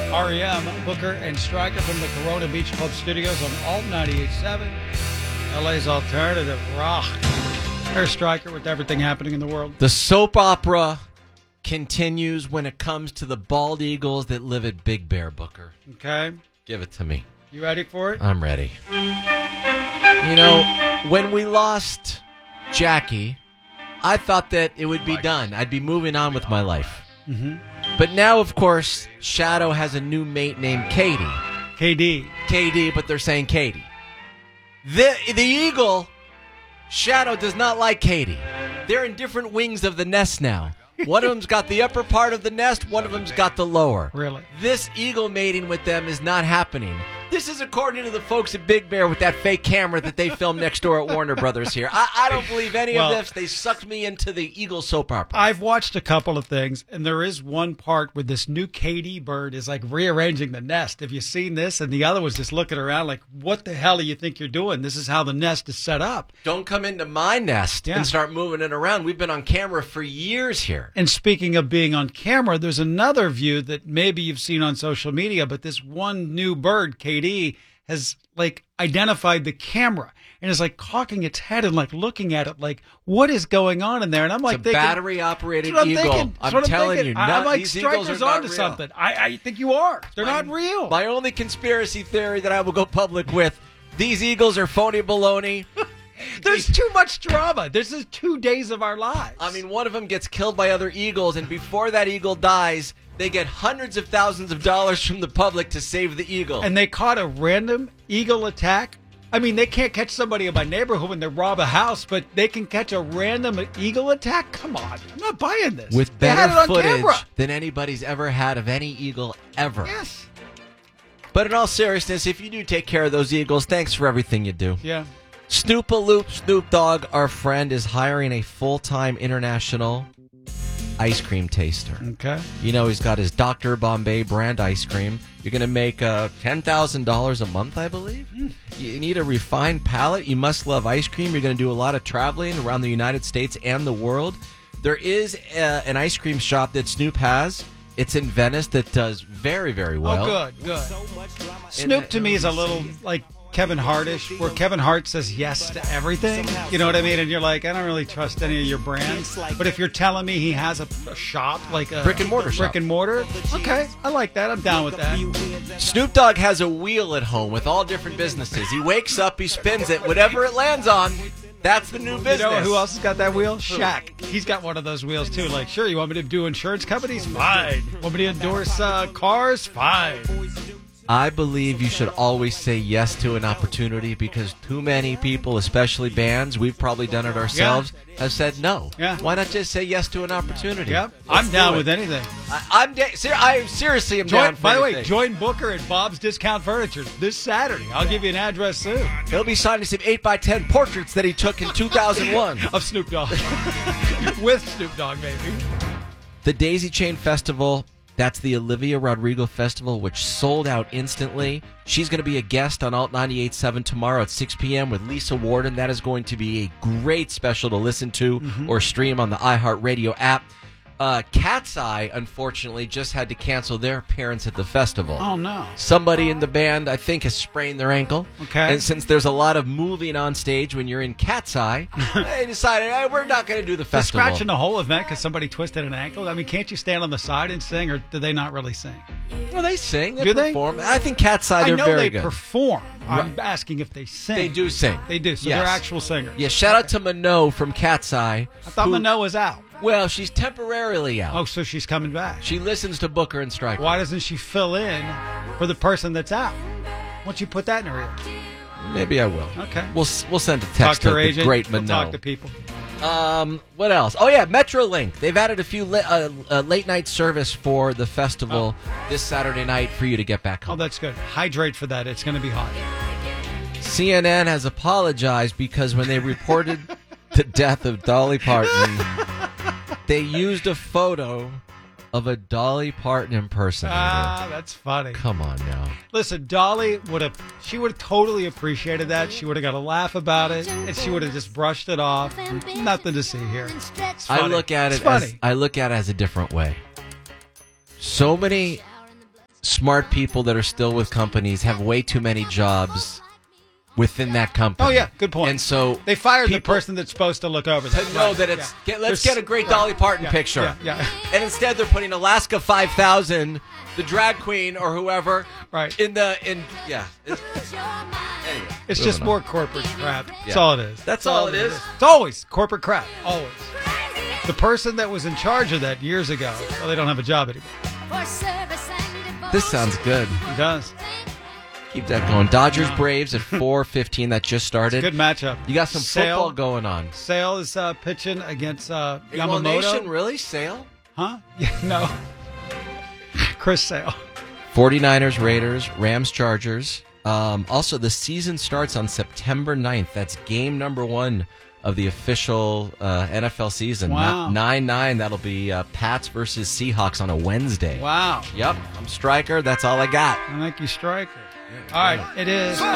REM, Booker, and Stryker from the Corona Beach Club Studios on Alt 98.7, LA's alternative rock. There's Stryker with everything happening in the world. The soap opera continues when it comes to the bald eagles that live at Big Bear, Booker. Okay. Give it to me. You ready for it? I'm ready. You know, when we lost Jackie, I thought that it would be done. I'd be moving on with my life. Mm-hmm. But now, of course, Shadow has a new mate named Katie. KD, but they're saying Katie. The eagle, Shadow, does not like Katie. They're in different wings of the nest now. One of them's got the upper part of the nest, one of them's got the lower. Really? This eagle mating with them is not happening. This is according to the folks at Big Bear with that fake camera that they filmed next door at Warner Brothers here. I don't believe any of this. They sucked me into the eagle soap opera. I've watched a couple of things, and there is one part where this new KD bird is like rearranging the nest. Have you seen this? And the other was just looking around like, what the hell do you think you're doing? This is how the nest is set up. Don't come into my nest and start moving it around. We've been on camera for years here. And speaking of being on camera, there's another view that maybe you've seen on social media, but this one new bird, KD, has like identified the camera and is like cocking its head and like looking at it like, what is going on in there? And I'm like, it's a battery-operated eagle. I'm telling you, I'm like, these eagles Stryker's are not onto real. something. I think you are. They're not real. My only conspiracy theory that I will go public with: these eagles are phony baloney. There's too much drama. This is 2 days of our lives. I mean, one of them gets killed by other eagles, and before that eagle dies, they get hundreds of thousands of dollars from the public to save the eagle. And they caught a random eagle attack. I mean, they can't catch somebody in my neighborhood when they rob a house, but they can catch a random eagle attack? Come on. I'm not buying this. With They had better it on footage camera. than anybody's ever had of any eagle ever. Yes. But in all seriousness, if you do take care of those eagles, thanks for everything you do. Yeah. Snoop-a-Loop Snoop Dogg, our friend, is hiring a full-time international ice cream taster. Okay. You know, he's got his Dr. Bombay brand ice cream. You're going to make $10,000 a month, I believe. You need a refined palate. You must love ice cream. You're going to do a lot of traveling around the United States and the world. There is an ice cream shop that Snoop has. It's in Venice that does very, very well. Oh, good. Snoop to me is a little like Kevin Hartish, where Kevin Hart says yes to everything. You know what I mean? And you're like, I don't really trust any of your brands. But if you're telling me he has a shop, like a brick and mortar shop. Brick and mortar? Okay, I like that. I'm down with that. Snoop Dogg has a wheel at home with all different businesses. He wakes up, he spins it, whatever it lands on, that's the new business. You know who else has got that wheel? Shaq. He's got one of those wheels, too. Like, sure, you want me to do insurance companies? Fine. Want me to endorse cars? Fine. I believe you should always say yes to an opportunity because too many people, especially bands, we've probably done it ourselves, have said no. Yeah. Why not just say yes to an opportunity? Yep. I'm down with anything. I seriously am down for By the way, anything. join Booker at Bob's Discount Furniture this Saturday. I'll give you an address soon. He'll be signing some 8x10 portraits that he took in 2001. Of Snoop Dogg. With Snoop Dogg, maybe. The Daisy Chain Festival, that's the Olivia Rodrigo Festival, which sold out instantly. She's going to be a guest on Alt 98.7 tomorrow at 6 p.m. with Lisa Warden. That is going to be a great special to listen to or stream on the iHeartRadio app. Cat's Eye, unfortunately, just had to cancel their appearance at the festival. Oh, no. Somebody in the band, I think, has sprained their ankle. Okay. And since there's a lot of moving on stage when you're in Cat's Eye, they decided, we're not going to do the They're festival. scratching the whole event because somebody twisted an ankle. I mean, can't you stand on the side and sing, or do they not really sing? Well, they sing. They Do they? perform. I think Cat's Eye, they're I know very they good. perform. I'm asking if they sing. They do sing. They do, so Yes. they're actual singers. Yeah, shout out to Minot from Cat's Eye. I thought Minot was out. Well, she's temporarily out. Oh, so she's coming back. She listens to Booker and Stryker. Why doesn't she fill in for the person that's out? Why don't you put that in her ear? Maybe I will. Okay. We'll send a Talk text to to her the agent. great We'll Minot. talk to people. What else? Oh, yeah, Metrolink. They've added a few late-night service for the festival this Saturday night for you to get back Oh, home. that's good. Hydrate for that. It's going to be hot. CNN has apologized because when they reported the death of Dolly Parton, they used a photo of a Dolly Parton impersonator. That's funny. Come on now. Listen, Dolly would have totally appreciated that. She would have got a laugh about it, and she would have just brushed it off. Nothing to see here. It's funny. I look at It's it funny. as a different way. So many smart people that are still with companies have way too many jobs within that company. Oh, yeah, good point. And so they fired the people- person that's supposed to look over that. to know Right, that it's yeah. let's There's- get a great Dolly Parton yeah, picture. Yeah. And instead they're putting Alaska 5000, the drag queen or whoever, Right. Anyway. It's Moving just on. more corporate crap. That's Yeah. all it is. That's all it is. It's always corporate crap. Always. The person that was in charge of that years ago, well, they don't have a job anymore. This sounds good. He does. Keep that going. Dodgers Braves at 4:15. That just started. Good matchup. You got some Sale. football going on. Sale is pitching against Well, Yamamoto. Nation, really? Sale? Huh? Yeah, no. Chris Sale. 49ers, Raiders, Rams, Chargers. Also, the season starts on September 9th. That's game number 1 of the official NFL season. Wow. 9-9. That'll be Pats versus Seahawks on a Wednesday. Wow. Yep. I'm Stryker. That's all I got. I like you, Striker. All right. It is